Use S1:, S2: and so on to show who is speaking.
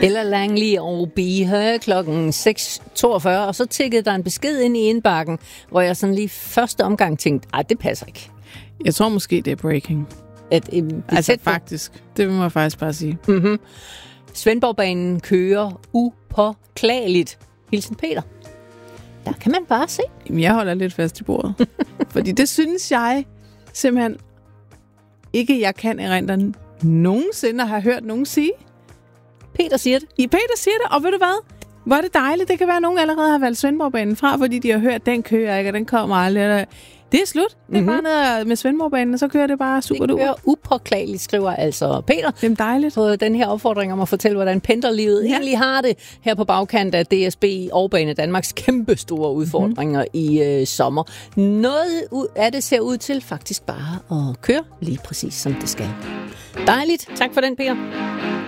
S1: Eller Langley og Be klokken 6.42, og så tikkede der en besked ind i indbakken, hvor jeg sådan lige første omgang tænkte, det passer ikke.
S2: Jeg tror måske, det er breaking. Altså faktisk. Det må jeg faktisk bare sige.
S1: Mm-hmm. Svendborgbanen kører upåklageligt. Hilsen Peter. Der kan man bare se.
S2: Jamen, jeg holder lidt fast i bordet. Fordi det synes jeg simpelthen ikke, jeg kan erindre nogensinde at have hørt nogen sige.
S1: Peter siger det.
S2: Peter siger det, og ved du hvad? Hvor er det dejligt. Det kan være, at nogen allerede har valgt Svendborgbanen fra, fordi de har hørt, at den kører ikke, og den kommer aldrig. Det er slut. Det er bare ned med Svendborgbanen, og så kører det bare super duper.
S1: Det kører upåklageligt, skriver altså Peter.
S2: Det er dejligt.
S1: På den her opfordring om at fortælle, hvordan pendlerlivet egentlig har det her på bagkant af DSB og Bane Danmarks kæmpe store udfordringer i sommer. Noget af det ser ud til faktisk bare at køre lige præcis som det skal. Dejligt. Tak for den, Peter.